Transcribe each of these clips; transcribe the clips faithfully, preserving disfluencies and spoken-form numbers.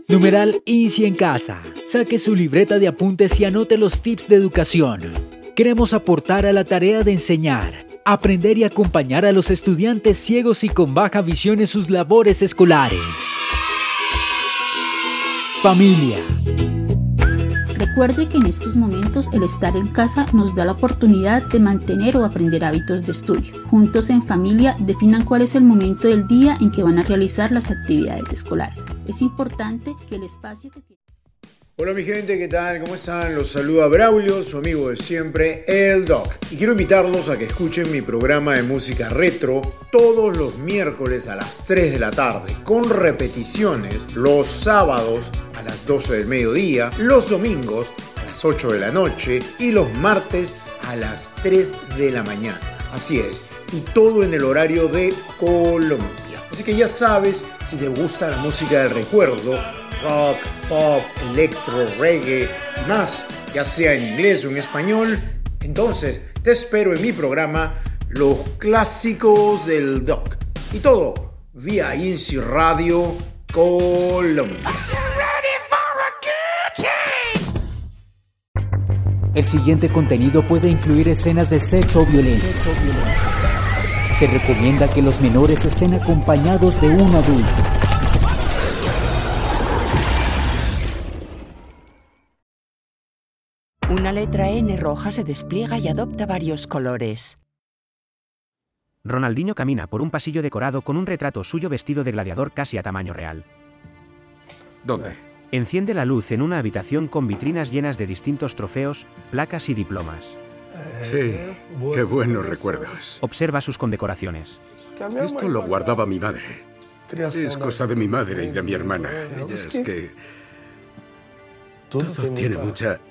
Numeral INSI en casa. Saque su libreta de apuntes y anote los tips de educación. Queremos aportar a la tarea de enseñar, aprender y acompañar a los estudiantes ciegos y con baja visión en sus labores escolares. Familia. Recuerde que en estos momentos el estar en casa nos da la oportunidad de mantener o aprender hábitos de estudio. Juntos en familia definan cuál es el momento del día en que van a realizar las actividades escolares. Es importante que el espacio que tienen... Hola mi gente, ¿qué tal? ¿Cómo están? Los saluda Braulio, su amigo de siempre, el Doc. Y quiero invitarlos a que escuchen mi programa de música retro todos los miércoles a las tres de la tarde, con repeticiones los sábados a las doce del mediodía, los domingos a las ocho de la noche y los martes a las tres de la mañana. Así es, y todo en el horario de Colombia. Así que ya sabes, si te gusta la música del recuerdo, rock, pop, electro, reggae y más, ya sea en inglés o en español, entonces te espero en mi programa Los Clásicos del Doc. Y todo vía INSI Radio Colombia. El siguiente contenido puede incluir escenas de sexo o violencia. Se recomienda que los menores estén acompañados de un adulto. Una letra N roja se despliega y adopta varios colores. Ronaldinho camina por un pasillo decorado con un retrato suyo vestido de gladiador casi a tamaño real. ¿Dónde? Enciende la luz en una habitación con vitrinas llenas de distintos trofeos, placas y diplomas. Sí, qué buenos recuerdos. Observa sus condecoraciones. Esto lo guardaba mi madre. Es cosa de mi madre y de mi hermana. Es que... todo tiene mucha...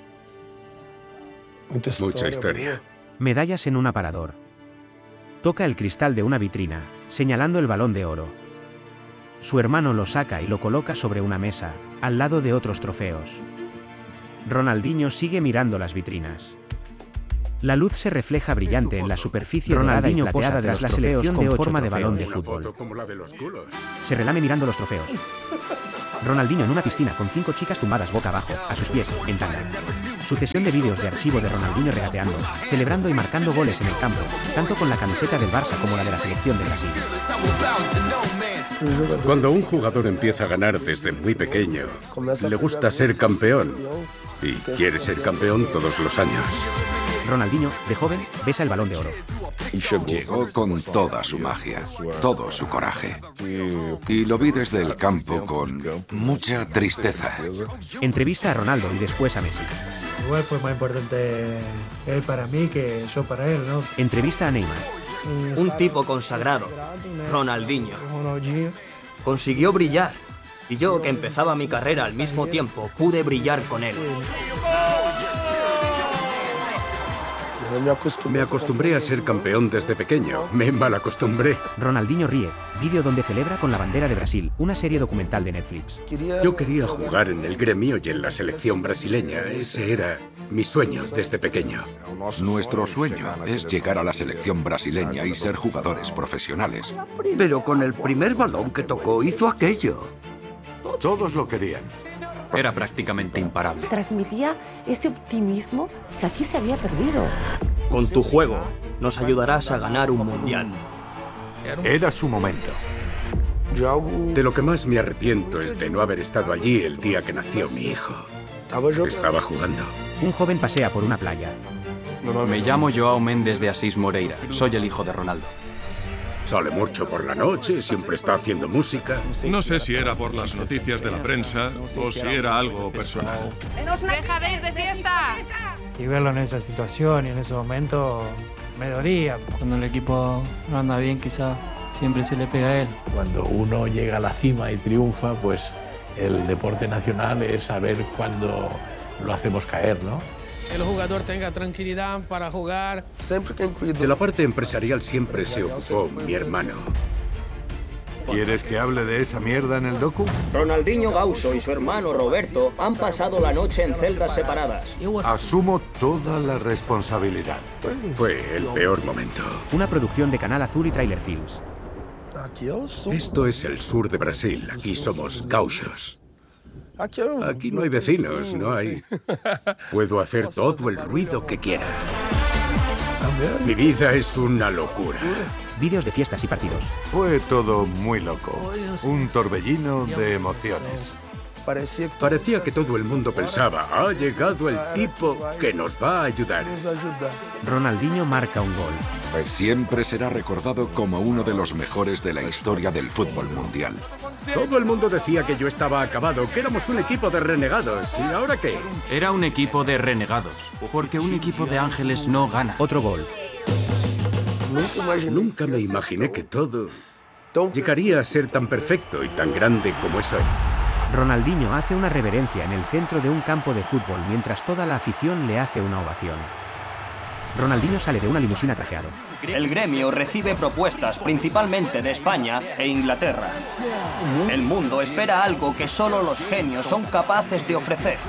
mucha historia. Medallas en un aparador. Toca el cristal de una vitrina, señalando el balón de oro. Su hermano lo saca y lo coloca sobre una mesa, al lado de otros trofeos. Ronaldinho sigue mirando las vitrinas. La luz se refleja brillante en la superficie Ronaldinho posa tras la selección de forma de balón de fútbol. Se relame mirando los trofeos. Ronaldinho en una piscina con cinco chicas tumbadas boca abajo, a sus pies, en tanga. Sucesión de vídeos de archivo de Ronaldinho regateando, celebrando y marcando goles en el campo, tanto con la camiseta del Barça como la de la selección de Brasil. Cuando un jugador empieza a ganar desde muy pequeño, le gusta ser campeón y quiere ser campeón todos los años. Ronaldinho, de joven, besa el balón de oro. Llegó con toda su magia, todo su coraje. Y lo vi desde el campo con mucha tristeza. Entrevista a Ronaldo y después a Messi. Igual fue más importante él para mí que yo para él, ¿no? Entrevista a Neymar. Un tipo consagrado, Ronaldinho. Consiguió brillar. Y yo, que empezaba mi carrera al mismo tiempo, pude brillar con él. Me acostumbré a ser campeón desde pequeño. Me malacostumbré. Ronaldinho ríe. Vídeo donde celebra con la bandera de Brasil, una serie documental de Netflix. Yo quería jugar en el gremio y en la selección brasileña. Ese era mi sueño desde pequeño. Nuestro sueño es llegar a la selección brasileña y ser jugadores profesionales. Pero con el primer balón que tocó hizo aquello. Todos lo querían. Era prácticamente imparable. Transmitía ese optimismo que aquí se había perdido. Con tu juego nos ayudarás a ganar un mundial. Era su momento. De lo que más me arrepiento es de no haber estado allí el día que nació mi hijo. Estaba jugando. Un joven pasea por una playa. Me llamo Joao Méndez de Asís Moreira. Soy el hijo de Ronaldo. Sale mucho por la noche, siempre está haciendo música. No sé si era por las noticias de la prensa o si era algo personal. ¡Deja de ir de fiesta! Y verlo en esa situación y en ese momento me dolía. Cuando el equipo no anda bien, quizá siempre se le pega a él. Cuando uno llega a la cima y triunfa, pues el deporte nacional es saber cuándo lo hacemos caer, ¿no? El jugador tenga tranquilidad para jugar. De la parte empresarial siempre se ocupó mi hermano. ¿Quieres que hable de esa mierda en el docu? Ronaldinho Gaúso y su hermano Roberto han pasado la noche en celdas separadas. Asumo toda la responsabilidad. Fue el peor momento. Una producción de Canal Azul y Trailer Films. Esto es el sur de Brasil. Aquí somos gaúchos. Aquí no hay vecinos, no hay. Puedo hacer todo el ruido que quiera. Mi vida es una locura. Vídeos de fiestas y partidos. Fue todo muy loco. Un torbellino de emociones. Parecía que todo el mundo pensaba, ha llegado el tipo que nos va a ayudar. Ronaldinho marca un gol. Pues siempre será recordado como uno de los mejores de la historia del fútbol mundial. Todo el mundo decía que yo estaba acabado, que éramos un equipo de renegados. ¿Y ahora qué? Era un equipo de renegados, porque un equipo de ángeles no gana. Otro gol. Nunca me imaginé que todo llegaría a ser tan perfecto y tan grande como es hoy. Ronaldinho hace una reverencia en el centro de un campo de fútbol mientras toda la afición le hace una ovación. Ronaldinho sale de una limusina trajeado. El gremio recibe propuestas principalmente de España e Inglaterra. El mundo espera algo que solo los genios son capaces de ofrecer.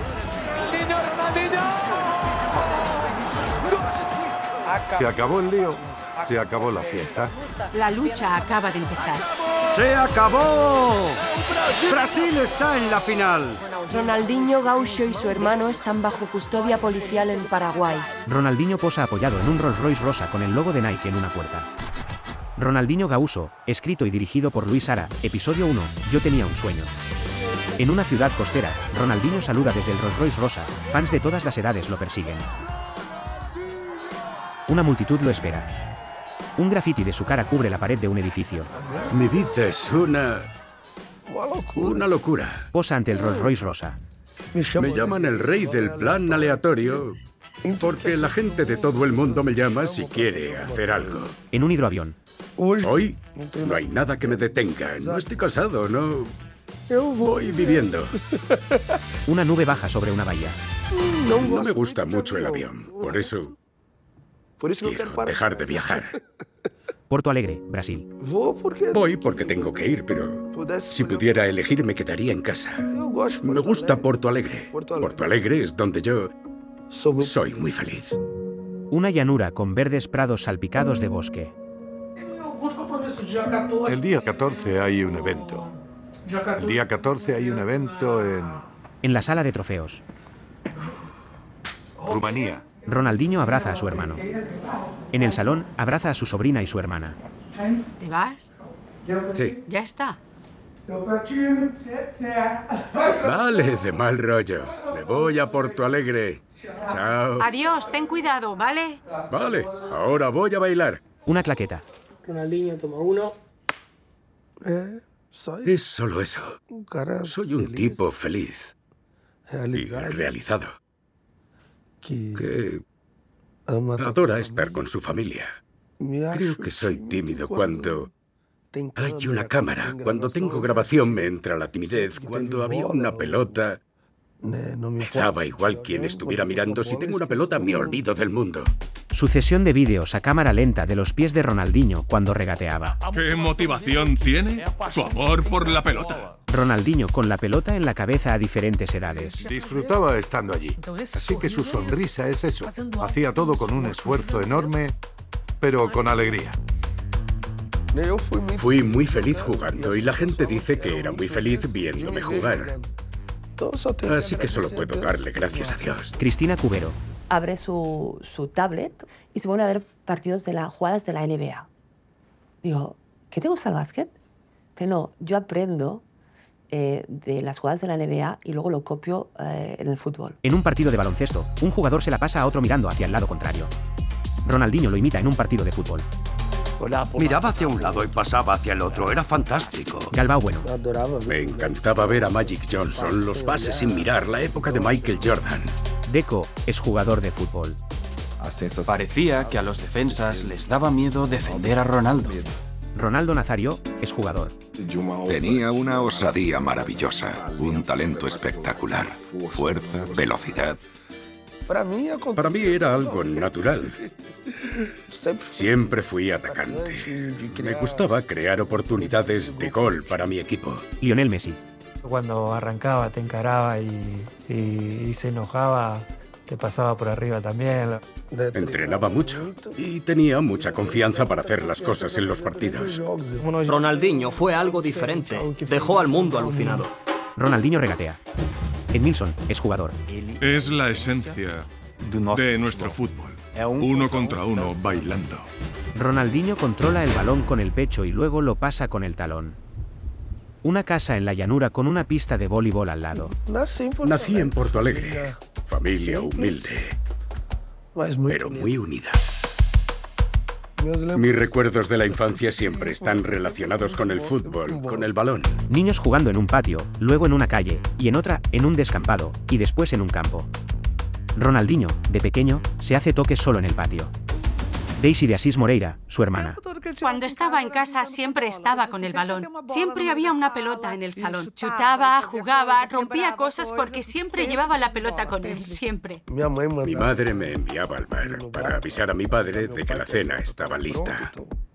Se acabó el lío, se acabó la fiesta. La lucha acaba de empezar. ¡Se acabó! ¡Brasil está en la final! Ronaldinho Gaúcho y su hermano están bajo custodia policial en Paraguay. Ronaldinho posa apoyado en un Rolls Royce rosa con el logo de Nike en una puerta. Ronaldinho Gaúcho, escrito y dirigido por Luis Sara, episodio uno, Yo tenía un sueño. En una ciudad costera, Ronaldinho saluda desde el Rolls Royce rosa, fans de todas las edades lo persiguen. Una multitud lo espera. Un grafiti de su cara cubre la pared de un edificio. Mi vida es una... una locura. Posa ante el Rolls Royce rosa. Me llaman el rey del plan aleatorio porque la gente de todo el mundo me llama si quiere hacer algo. En un hidroavión. Hoy no hay nada que me detenga. No estoy casado, no... voy viviendo. Una nube baja sobre una bahía. No me gusta mucho el avión, por eso... quiero dejar de viajar. Porto Alegre, Brasil. Voy porque tengo que ir, pero si pudiera elegir me quedaría en casa. Me gusta Porto Alegre. Porto Alegre es donde yo soy muy feliz. Una llanura con verdes prados salpicados de bosque. El día catorce hay un evento. El día catorce hay un evento en... En la sala de trofeos. Rumanía. Ronaldinho abraza a su hermano. En el salón, abraza a su sobrina y su hermana. ¿Te vas? Sí. Ya está. Vale, de mal rollo. Me voy a Porto Alegre. Chao. Adiós, ten cuidado, ¿vale? Vale, ahora voy a bailar. Una claqueta. Ronaldinho toma uno. Es solo eso. Soy un tipo feliz y realizado. Que adora estar con su familia. Creo que soy tímido cuando hay una cámara. Cuando tengo grabación me entra la timidez. Cuando había una pelota, me daba igual quien estuviera mirando. Si tengo una pelota, me olvido del mundo. Sucesión de vídeos a cámara lenta de los pies de Ronaldinho cuando regateaba. ¿Qué motivación tiene? Su amor por la pelota. Ronaldinho con la pelota en la cabeza a diferentes edades. Disfrutaba estando allí. Así que su sonrisa es eso. Hacía todo con un esfuerzo enorme, pero con alegría. Fui muy feliz jugando y la gente dice que era muy feliz viéndome jugar. Así que solo puedo darle gracias a Dios. Cristina Cubero. Abre su, su tablet y se pone a ver partidos de las jugadas de la N B A. Digo, ¿qué te gusta el básquet? Que no, yo aprendo eh, de las jugadas de la N B A y luego lo copio eh, en el fútbol. En un partido de baloncesto, un jugador se la pasa a otro mirando hacia el lado contrario. Ronaldinho lo imita en un partido de fútbol. Miraba hacia un lado y pasaba hacia el otro. Era fantástico. Galbao Bueno. Me encantaba ver a Magic Johnson, los pases sin mirar, la época de Michael Jordan. Deco es jugador de fútbol. Parecía que a los defensas les daba miedo defender a Ronaldo. Ronaldo Nazario es jugador. Tenía una osadía maravillosa, un talento espectacular, fuerza, velocidad. Para mí era algo natural. Siempre fui atacante. Me gustaba crear oportunidades de gol para mi equipo. Lionel Messi. Cuando arrancaba te encaraba y, y, y se enojaba, te pasaba por arriba también. Entrenaba mucho y tenía mucha confianza para hacer las cosas en los partidos. Ronaldinho fue algo diferente. Dejó al mundo alucinado. Ronaldinho regatea. Edmilson es jugador. Es la esencia de nuestro fútbol. Uno contra uno bailando. Ronaldinho controla el balón con el pecho y luego lo pasa con el talón. Una casa en la llanura con una pista de voleibol al lado. Nací en Porto Alegre. Familia humilde, pero muy unida. Mis recuerdos de la infancia siempre están relacionados con el fútbol, con el balón. Niños jugando en un patio, luego en una calle, y en otra en un descampado, y después en un campo. Ronaldinho, de pequeño, se hace toques solo en el patio. Daisy de Asís Moreira, su hermana. Cuando estaba en casa siempre estaba con el balón. Siempre había una pelota en el salón. Chutaba, jugaba, rompía cosas porque siempre llevaba la pelota con él, siempre. Mi madre me enviaba al bar para avisar a mi padre de que la cena estaba lista.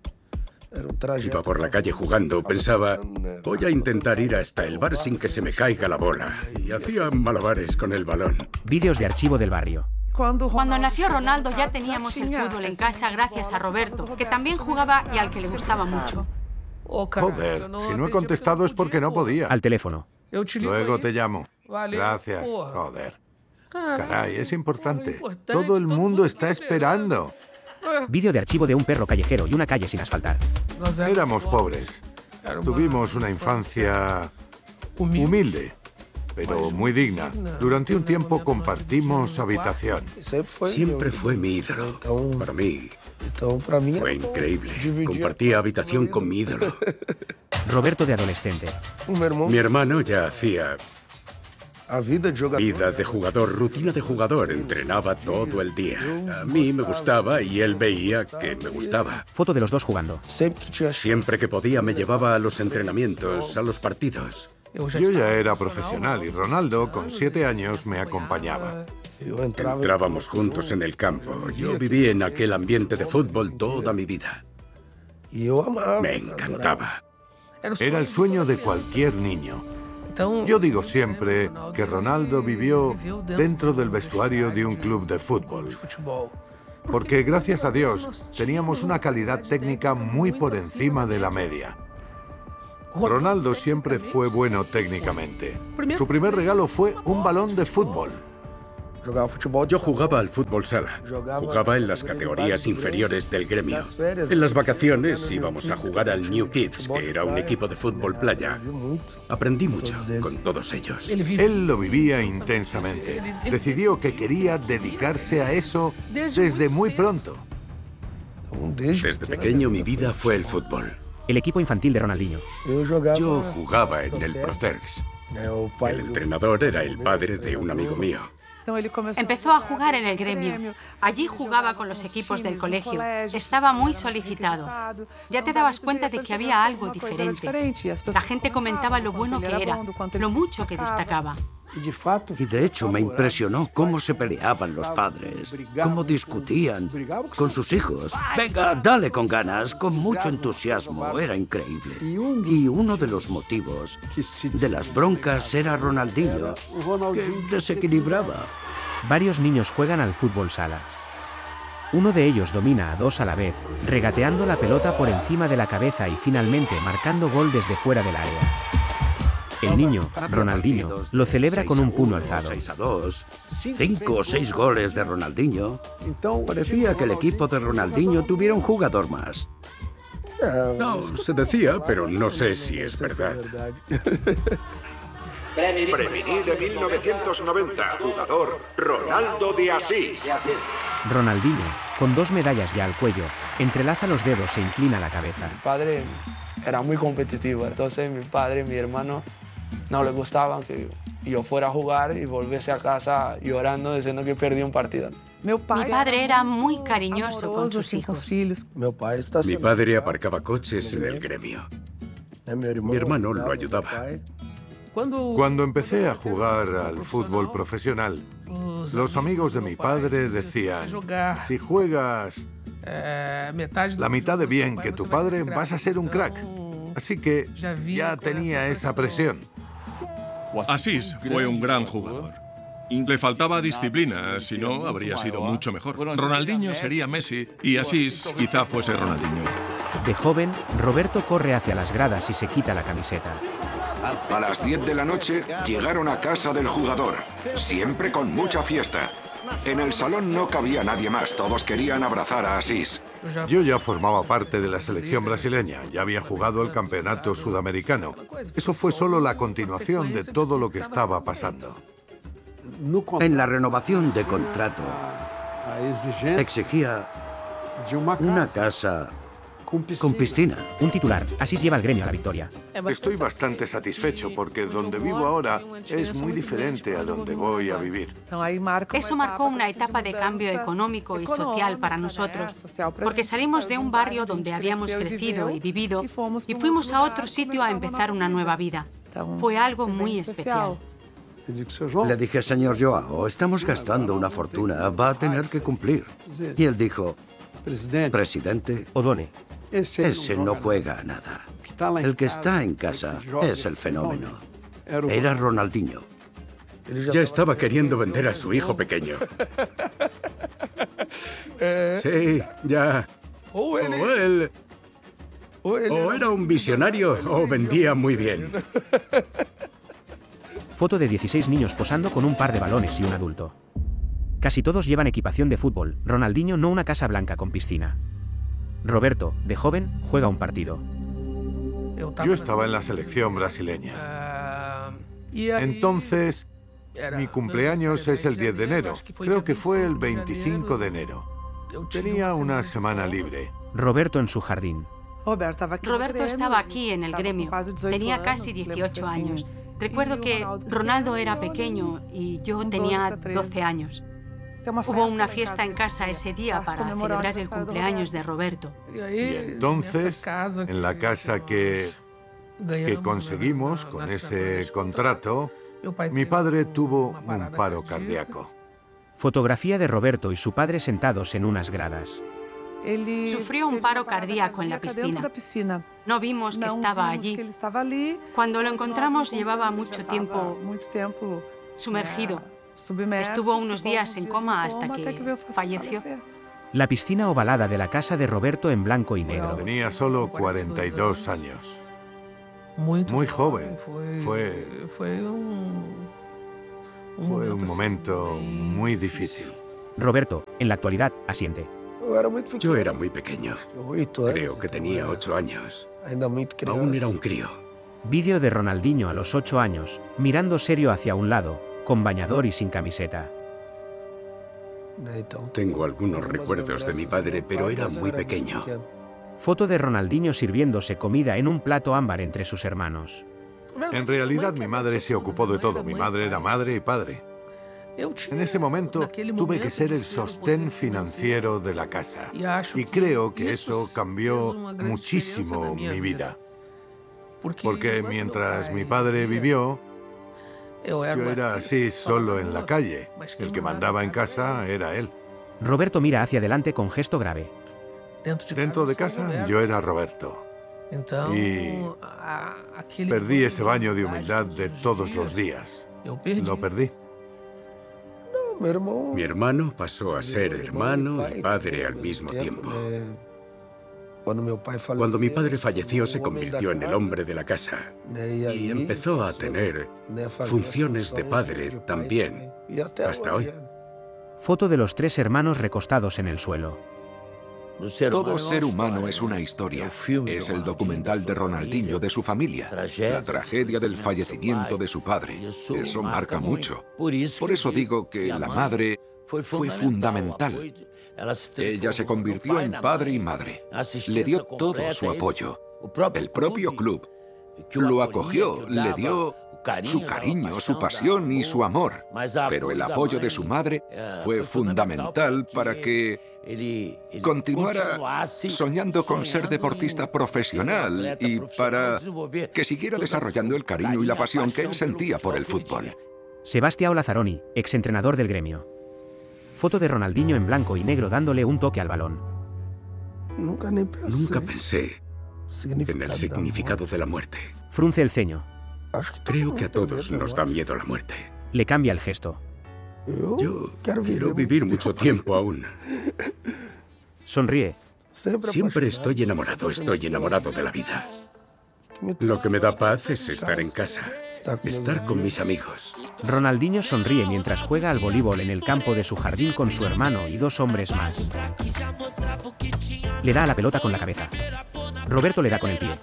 Iba por la calle jugando, pensaba, voy a intentar ir hasta el bar sin que se me caiga la bola. Y hacía malabares con el balón. Vídeos de archivo del barrio. Cuando nació Ronaldo ya teníamos el fútbol en casa gracias a Roberto, que también jugaba y al que le gustaba mucho. Joder, si no he contestado es porque no podía. Al teléfono. Luego te llamo. Gracias. Joder. Caray, es importante. Todo el mundo está esperando. Vídeo de archivo de un perro callejero y una calle sin asfaltar. Éramos pobres. Tuvimos una infancia humilde, pero muy digna. Durante un tiempo compartimos habitación. Siempre fue mi ídolo. Para mí, fue increíble. Compartía habitación con mi ídolo. Roberto de adolescente. Mi hermano ya hacía vida de jugador, rutina de jugador. Entrenaba todo el día. A mí me gustaba y él veía que me gustaba. Foto de los dos jugando. Siempre que podía me llevaba a los entrenamientos, a los partidos. Yo ya era profesional y Ronaldo, con siete años, me acompañaba. Entrábamos juntos en el campo. Yo viví en aquel ambiente de fútbol toda mi vida. Me encantaba. Era el sueño de cualquier niño. Yo digo siempre que Ronaldo vivió dentro del vestuario de un club de fútbol. Porque, gracias a Dios, teníamos una calidad técnica muy por encima de la media. Ronaldo siempre fue bueno técnicamente. Su primer regalo fue un balón de fútbol. Yo jugaba al fútbol sala. Jugaba en las categorías inferiores del gremio. En las vacaciones íbamos a jugar al New Kids, que era un equipo de fútbol playa. Aprendí mucho con todos ellos. Él lo vivía intensamente. Decidió que quería dedicarse a eso desde muy pronto. Desde pequeño mi vida fue el fútbol. El equipo infantil de Ronaldinho. Yo jugaba en el Procerx. El entrenador era el padre de un amigo mío. Empezó a jugar en el gremio. Allí jugaba con los equipos del colegio. Estaba muy solicitado. Ya te dabas cuenta de que había algo diferente. La gente comentaba lo bueno que era, lo mucho que destacaba. Y de hecho me impresionó cómo se peleaban los padres, cómo discutían con sus hijos. Venga, dale con ganas, con mucho entusiasmo, era increíble. Y uno de los motivos de las broncas era Ronaldinho, que desequilibraba. Varios niños juegan al fútbol sala. Uno de ellos domina a dos a la vez, regateando la pelota por encima de la cabeza y finalmente marcando gol desde fuera del área. El niño, Ronaldinho, lo celebra con un puño alzado. seis a dos, cinco o seis goles de Ronaldinho. Parecía que el equipo de Ronaldinho tuviera un jugador más. No, se decía, pero no sé si es verdad. Premini de mil novecientos noventa, jugador Ronaldo de Asís. Ronaldinho, con dos medallas ya al cuello, entrelaza los dedos e inclina la cabeza. Mi padre era muy competitivo, entonces mi padre y mi hermano no les gustaba que yo fuera a jugar y volviese a casa llorando diciendo que perdí un partido. Mi padre era muy cariñoso con sus hijos. Mi padre aparcaba coches en el gremio. Mi hermano lo ayudaba. Cuando empecé a jugar al fútbol profesional, los amigos de mi padre decían, si juegas la mitad de bien que tu padre, vas a ser un crack. Así que ya tenía esa presión. Asís fue un gran jugador. Le faltaba disciplina, si no, habría sido mucho mejor. Ronaldinho sería Messi y Asís quizá fuese Ronaldinho. De joven, Roberto corre hacia las gradas y se quita la camiseta. A las diez de la noche llegaron a casa del jugador, siempre con mucha fiesta. En el salón no cabía nadie más, todos querían abrazar a Asís. Yo ya formaba parte de la selección brasileña, ya había jugado el campeonato sudamericano. Eso fue solo la continuación de todo lo que estaba pasando. En la renovación de contrato, exigía una casa con piscina. Un titular. Asís lleva al Gremio a la victoria. Estoy bastante satisfecho porque donde vivo ahora es muy diferente a donde voy a vivir. Eso marcó una etapa de cambio económico y social para nosotros, porque salimos de un barrio donde habíamos crecido y vivido y fuimos a otro sitio a empezar una nueva vida. Fue algo muy especial. Le dije, señor Joao, estamos gastando una fortuna, va a tener que cumplir. Y él dijo, presidente, Odone, ese no juega a nada. El que está en casa es el fenómeno. Era Ronaldinho. Ya estaba queriendo vender a su hijo pequeño. Sí, ya. O él... O era un visionario o vendía muy bien. Foto de dieciséis niños posando con un par de balones y un adulto. Casi todos llevan equipación de fútbol, Ronaldinho no una casa blanca con piscina. Roberto, de joven, juega un partido. Yo estaba en la selección brasileña. Entonces, mi cumpleaños es el diez de enero. Creo que fue el veinticinco de enero. Tenía una semana libre. Roberto en su jardín. Roberto estaba aquí en el Gremio. Tenía casi dieciocho años. Recuerdo que Ronaldo era pequeño y yo tenía doce años. Hubo una fiesta en casa ese día para celebrar el cumpleaños de Roberto. Y entonces, en la casa que, que conseguimos con ese contrato, mi padre tuvo un paro cardíaco. Fotografía de Roberto y su padre sentados en unas gradas. Sufrió un paro cardíaco en la piscina. No vimos que estaba allí. Cuando lo encontramos llevaba mucho tiempo sumergido. Estuvo unos días en coma hasta que falleció. La piscina ovalada de la casa de Roberto en blanco y negro. Tenía solo cuarenta y dos años. Muy joven. Fue... Fue un momento muy difícil. Roberto, en la actualidad, asiente. Yo era muy pequeño. Creo que tenía ocho años. Aún era un crío. Vídeo de Ronaldinho a los ocho años, mirando serio hacia un lado, con bañador y sin camiseta. Tengo algunos recuerdos de mi padre, pero era muy pequeño. Foto de Ronaldinho sirviéndose comida en un plato ámbar entre sus hermanos. En realidad mi madre se ocupó de todo. Mi madre era madre y padre. En ese momento tuve que ser el sostén financiero de la casa. Y creo que eso cambió muchísimo mi vida. Porque mientras mi padre vivió, yo era así solo en la calle. El que mandaba en casa era él. Roberto mira hacia adelante con gesto grave. Dentro de casa yo era Roberto. Y perdí ese baño de humildad de todos los días. Lo perdí. Mi hermano pasó a ser hermano y padre al mismo tiempo. Cuando mi padre falleció, se convirtió en el hombre de la casa y empezó a tener funciones de padre también, hasta hoy. Foto de los tres hermanos recostados en el suelo. Todo ser humano es una historia. Es el documental de Ronaldinho, de su familia. La tragedia del fallecimiento de su padre. Eso marca mucho. Por eso digo que la madre fue fundamental. Ella se convirtió en padre y madre. Le dio todo su apoyo. El propio club lo acogió, le dio su cariño, su pasión y su amor. Pero el apoyo de su madre fue fundamental para que continuara soñando con ser deportista profesional y para que siguiera desarrollando el cariño y la pasión que él sentía por el fútbol. Sebastião Lazzaroni, exentrenador del Gremio. Foto de Ronaldinho en blanco y negro dándole un toque al balón. Nunca pensé en el significado de la muerte. Frunce el ceño. Creo que a todos nos da miedo la muerte. Le cambia el gesto. Yo quiero vivir mucho tiempo aún. Sonríe. Siempre estoy enamorado, estoy enamorado de la vida. Lo que me da paz es estar en casa, estar con mis amigos. Ronaldinho sonríe mientras juega al voleibol en el campo de su jardín con su hermano y dos hombres más. Le da a la pelota con la cabeza. Roberto le da con el pie.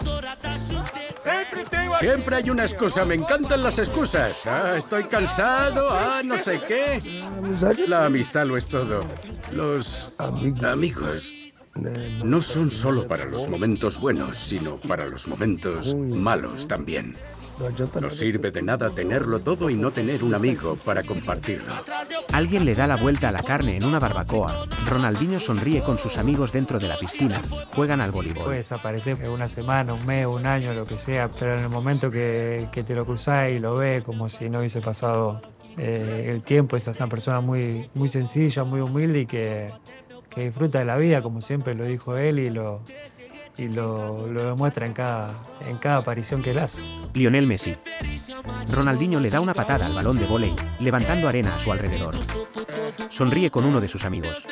Siempre hay una excusa, me encantan las excusas. Ah, estoy cansado, ah, no sé qué. La amistad lo es todo. Los amigos no son solo para los momentos buenos, sino para los momentos malos también. No sirve de nada tenerlo todo y no tener un amigo para compartirlo. Alguien le da la vuelta a la carne en una barbacoa. Ronaldinho sonríe con sus amigos dentro de la piscina. Juegan al voleibol. Puede desaparecer una semana, un mes, un año, lo que sea, pero en el momento que, que te lo cruzás y lo ves como si no hubiese pasado eh, el tiempo, es una persona muy, muy sencilla, muy humilde y que, que disfruta de la vida, como siempre lo dijo él y lo... y lo, lo demuestra en cada, en cada aparición que él hace. Lionel Messi. Ronaldinho le da una patada al balón de vóley, levantando arena a su alrededor. Sonríe con uno de sus amigos.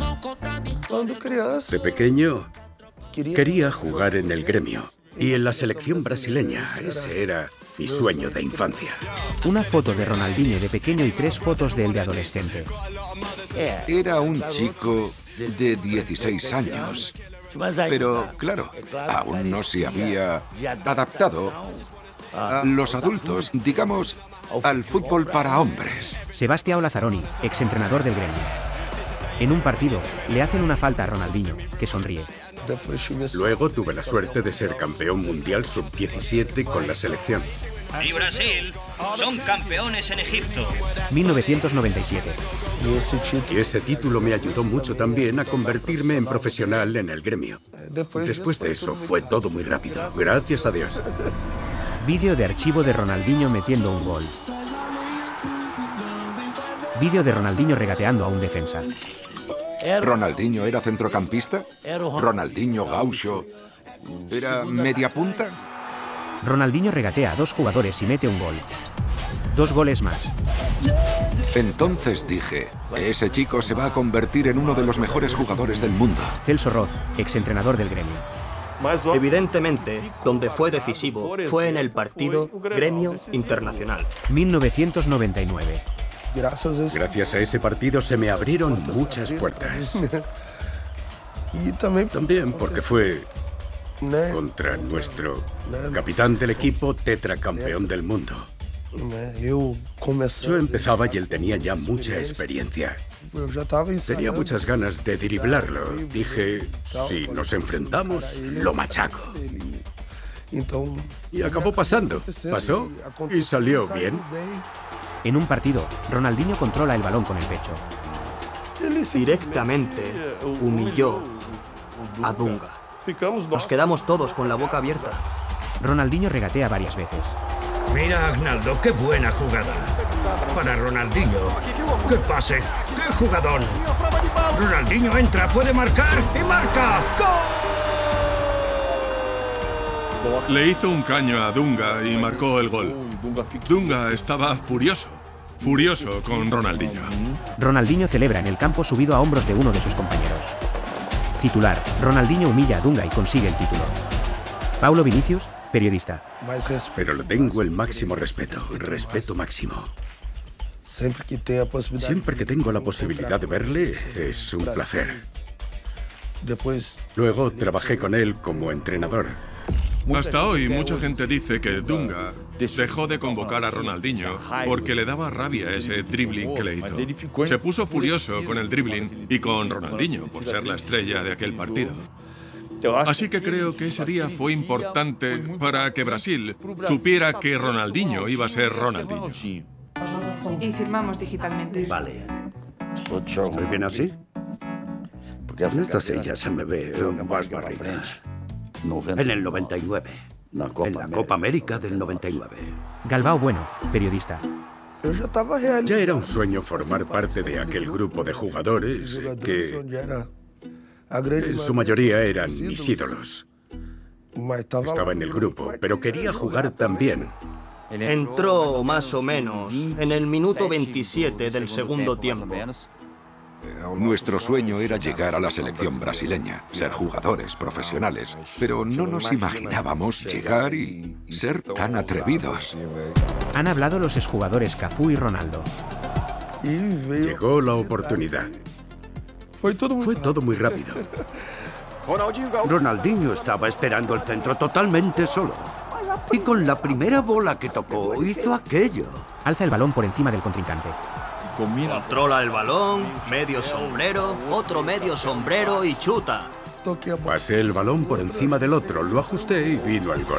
De pequeño, quería jugar en el Gremio y en la selección brasileña. Ese era mi sueño de infancia. Una foto de Ronaldinho de pequeño y tres fotos de él de adolescente. Era un chico de dieciséis años. Pero, claro, aún no se había adaptado a los adultos, digamos, al fútbol para hombres. Sebastião Lazzaroni, exentrenador del Gremio. En un partido, le hacen una falta a Ronaldinho, que sonríe. Luego tuve la suerte de ser campeón mundial sub diecisiete con la selección. Y Brasil son campeones en Egipto. mil novecientos noventa y siete. Y ese título me ayudó mucho también a convertirme en profesional en el Gremio. Después de eso fue todo muy rápido, gracias a Dios. Vídeo de archivo de Ronaldinho metiendo un gol. Vídeo de Ronaldinho regateando a un defensa. ¿Ronaldinho era centrocampista? ¿Ronaldinho gaucho era media punta? Ronaldinho regatea a dos jugadores y mete un gol. Dos goles más. Entonces dije, ese chico se va a convertir en uno de los mejores jugadores del mundo. Celso Roth, exentrenador del Gremio. Evidentemente, donde fue decisivo fue en el partido Gremio Internacional. mil novecientos noventa y nueve. Gracias a ese partido se me abrieron muchas puertas. También porque fue contra nuestro capitán del equipo, tetracampeón del mundo. Yo empezaba y él tenía ya mucha experiencia. Tenía muchas ganas de driblarlo. Dije, si nos enfrentamos, lo machaco. Y acabó pasando. Pasó y salió bien. En un partido, Ronaldinho controla el balón con el pecho. Directamente humilló a Dunga. Nos quedamos todos con la boca abierta. Ronaldinho regatea varias veces. Mira, Agnaldo, qué buena jugada. Para Ronaldinho. ¡Qué pase! ¡Qué jugadón! Ronaldinho entra, puede marcar y marca. ¡Gol! Le hizo un caño a Dunga y marcó el gol. Dunga estaba furioso. Furioso con Ronaldinho. Ronaldinho celebra en el campo subido a hombros de uno de sus compañeros. Titular, Ronaldinho humilla a Dunga y consigue el título. Paulo Vinicius, periodista. Pero le tengo el máximo respeto, respeto máximo. Siempre que tengo la posibilidad de verle, es un placer. Luego trabajé con él como entrenador. Hasta hoy mucha gente dice que Dunga dejó de convocar a Ronaldinho porque le daba rabia ese dribbling que le hizo. Se puso furioso con el dribbling y con Ronaldinho por ser la estrella de aquel partido. Así que creo que ese día fue importante para que Brasil supiera que Ronaldinho iba a ser Ronaldinho. Y firmamos digitalmente. Vale. ¿Estoy bien así? En esta silla se me ve más barriga. En el noventa y nueve. En la Copa América del noventa y nueve. Galbao Bueno, periodista. Ya era un sueño formar parte de aquel grupo de jugadores que en su mayoría eran mis ídolos. Estaba en el grupo, pero quería jugar también. Entró más o menos en el minuto veintisiete del segundo tiempo. Nuestro sueño era llegar a la selección brasileña, ser jugadores profesionales, pero no nos imaginábamos llegar y ser tan atrevidos. Han hablado los exjugadores Cafú y Ronaldo. Llegó la oportunidad. Fue todo muy rápido. Ronaldinho estaba esperando el centro totalmente solo. Y con la primera bola que tocó, hizo aquello. Alza el balón por encima del contrincante. Controla el balón, medio sombrero, otro medio sombrero y chuta. Pasé el balón por encima del otro, lo ajusté y vino el gol.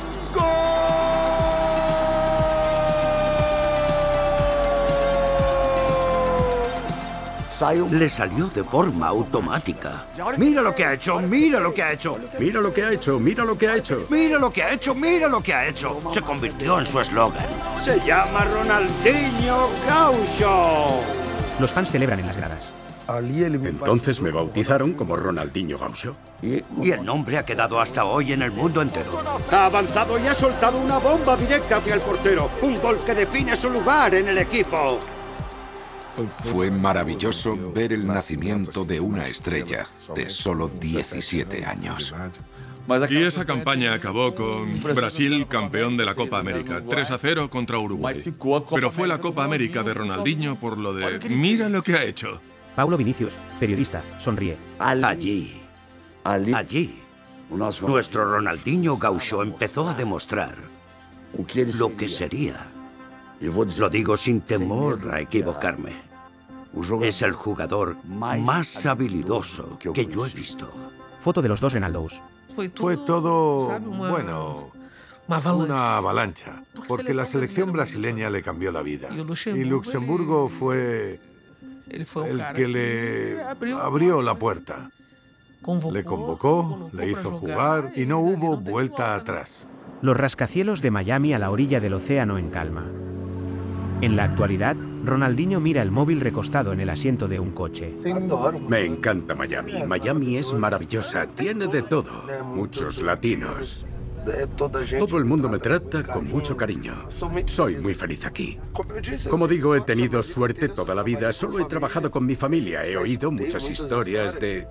Le salió de forma automática. Mira lo que ha hecho, mira lo que ha hecho. Mira lo que ha hecho, mira lo que ha hecho. Mira lo que ha hecho, mira lo que ha hecho. Se convirtió en su eslogan. Se llama Ronaldinho Gaucho. Los fans celebran en las gradas. Entonces me bautizaron como Ronaldinho Gaucho. Y, y el nombre ha quedado hasta hoy en el mundo entero. Ha avanzado y ha soltado una bomba directa hacia el portero. Un gol que define su lugar en el equipo. Fue maravilloso ver el nacimiento de una estrella de solo diecisiete años. Y esa campaña acabó con Brasil campeón de la Copa América, tres a cero contra Uruguay. Pero fue la Copa América de Ronaldinho por lo de mira lo que ha hecho. Paulo Vinicius, periodista, sonríe. Allí, allí, nuestro Ronaldinho Gaucho empezó a demostrar lo que sería. Lo digo sin temor a equivocarme. Es el jugador más habilidoso que yo he visto. Foto de los dos Ronaldos. Fue todo, bueno, una avalancha, porque la selección brasileña le cambió la vida. Y Luxemburgo fue el que le abrió la puerta. Le convocó, le hizo jugar y no hubo vuelta atrás. Los rascacielos de Miami a la orilla del océano en calma. En la actualidad, Ronaldinho mira el móvil recostado en el asiento de un coche. Me encanta Miami. Miami es maravillosa. Tiene de todo. Muchos latinos. Todo el mundo me trata con mucho cariño. Soy muy feliz aquí. Como digo, he tenido suerte toda la vida. Solo he trabajado con mi familia. He oído muchas historias de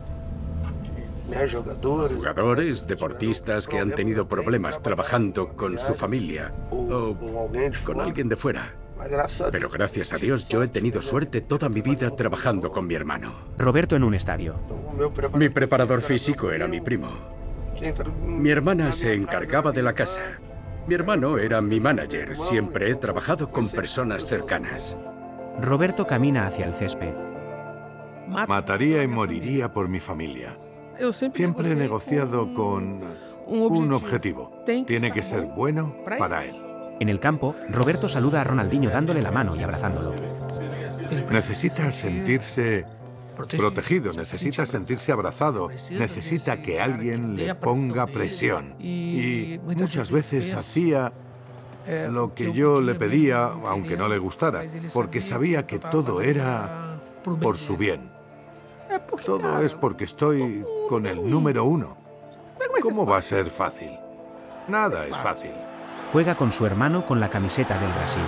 jugadores, deportistas que han tenido problemas trabajando con su familia o con alguien de fuera. Pero gracias a Dios yo he tenido suerte toda mi vida trabajando con mi hermano. Roberto en un estadio. Mi preparador físico era mi primo. Mi hermana se encargaba de la casa. Mi hermano era mi manager. Siempre he trabajado con personas cercanas. Roberto camina hacia el césped. Mataría y moriría por mi familia. Siempre he negociado con un objetivo. Tiene que ser bueno para él. En el campo, Roberto saluda a Ronaldinho dándole la mano y abrazándolo. Necesita sentirse protegido, necesita sentirse abrazado, necesita que alguien le ponga presión. Y muchas veces hacía lo que yo le pedía, aunque no le gustara, porque sabía que todo era por su bien. Todo es porque estoy con el número uno. ¿Cómo va a ser fácil? Nada es fácil. Juega con su hermano con la camiseta del Brasil.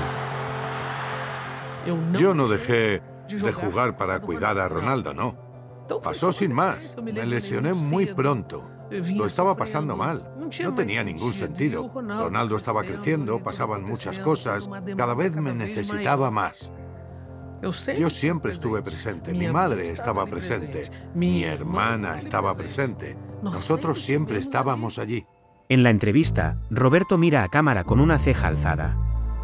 Yo no dejé de jugar para cuidar a Ronaldo, no. Pasó sin más. Me lesioné muy pronto. Lo estaba pasando mal. No tenía ningún sentido. Ronaldo estaba creciendo, pasaban muchas cosas. Cada vez me necesitaba más. Yo siempre estuve presente, mi madre estaba presente, mi hermana estaba presente, nosotros siempre estábamos allí. En la entrevista, Roberto mira a cámara con una ceja alzada.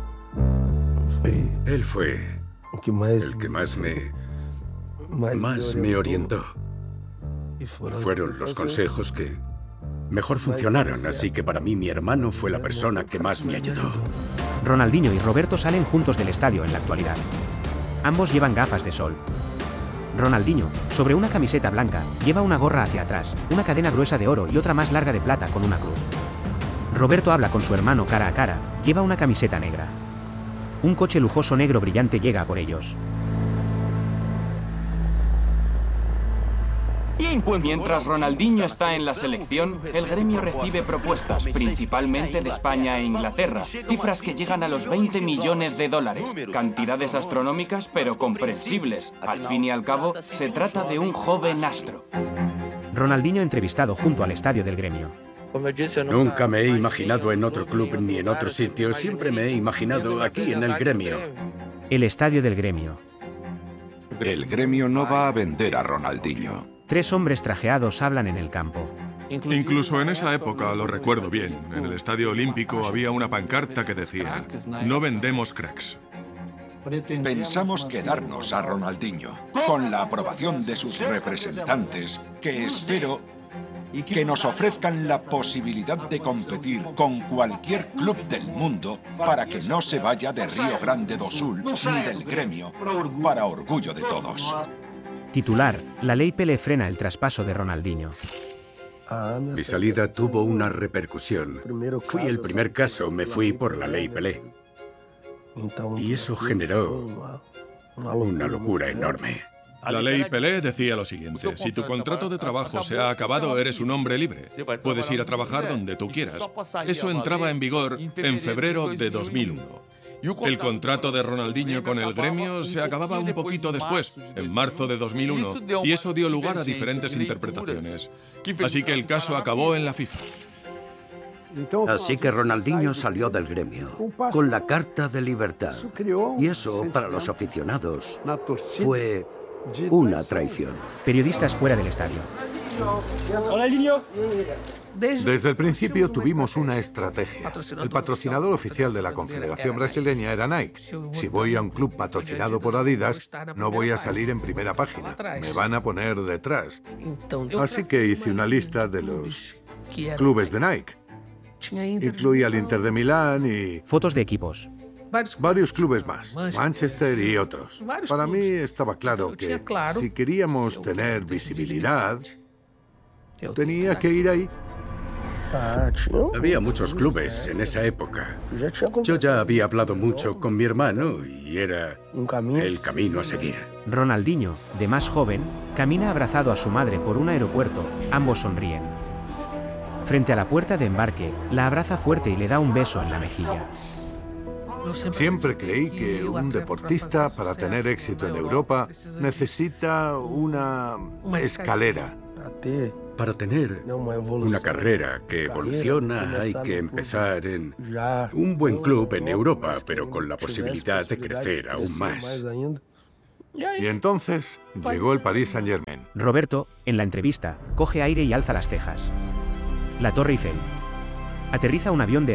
Él fue el que más me, más me orientó. Fueron los consejos que mejor funcionaron, así que para mí mi hermano fue la persona que más me ayudó. Ronaldinho y Roberto salen juntos del estadio en la actualidad. Ambos llevan gafas de sol. Ronaldinho, sobre una camiseta blanca, lleva una gorra hacia atrás, una cadena gruesa de oro y otra más larga de plata con una cruz. Roberto habla con su hermano cara a cara, lleva una camiseta negra. Un coche lujoso negro brillante llega a por ellos. Mientras Ronaldinho está en la selección, el gremio recibe propuestas, principalmente de España e Inglaterra, cifras que llegan a los veinte millones de dólares, cantidades astronómicas pero comprensibles. Al fin y al cabo, se trata de un joven astro. Ronaldinho entrevistado junto al estadio del gremio. Nunca me he imaginado en otro club ni en otro sitio, siempre me he imaginado aquí en el gremio. El estadio del gremio. El gremio no va a vender a Ronaldinho. Tres hombres trajeados hablan en el campo. Incluso en esa época, lo recuerdo bien, en el Estadio Olímpico había una pancarta que decía: no vendemos cracks. Pensamos quedarnos a Ronaldinho, con la aprobación de sus representantes, que espero que nos ofrezcan la posibilidad de competir con cualquier club del mundo para que no se vaya de Río Grande do Sul ni del gremio, para orgullo de todos. Titular, la ley Pelé frena el traspaso de Ronaldinho. Mi salida tuvo una repercusión. Fui el primer caso, me fui por la ley Pelé. Y eso generó una locura enorme. La ley Pelé decía lo siguiente: si tu contrato de trabajo se ha acabado, eres un hombre libre. Puedes ir a trabajar donde tú quieras. Eso entraba en vigor en febrero de dos mil uno. El contrato de Ronaldinho con el gremio se acababa un poquito después, en marzo de dos mil uno, y eso dio lugar a diferentes interpretaciones. Así que el caso acabó en la FIFA. Así que Ronaldinho salió del gremio, con la Carta de Libertad. Y eso, para los aficionados, fue una traición. Periodistas fuera del estadio. Desde el principio tuvimos una estrategia. El patrocinador oficial de la Confederación Brasileña era Nike. Si voy a un club patrocinado por Adidas, no voy a salir en primera página. Me van a poner detrás. Así que hice una lista de los clubes de Nike. Incluía al Inter de Milán y... Fotos de equipos. Varios clubes más, Manchester y otros. Para mí estaba claro que si queríamos tener visibilidad, tenía que ir ahí. Había muchos clubes en esa época. Yo ya había hablado mucho con mi hermano y era el camino a seguir. Ronaldinho, de más joven, camina abrazado a su madre por un aeropuerto. Ambos sonríen. Frente a la puerta de embarque, la abraza fuerte y le da un beso en la mejilla. Siempre creí que un deportista, para tener éxito en Europa, necesita una escalera. Para tener una carrera que evoluciona, hay que empezar en un buen club en Europa, pero con la posibilidad de crecer aún más. Y entonces llegó el Paris Saint-Germain. Roberto, en la entrevista, coge aire y alza las cejas. La Torre Eiffel. Aterriza un avión de